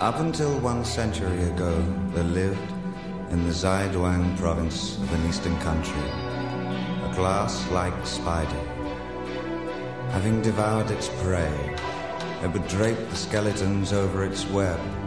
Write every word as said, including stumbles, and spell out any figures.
Up until one century ago, there lived in the Zaiduan province of an eastern country a glass-like spider. Having devoured its prey, it would drape the skeletons over its web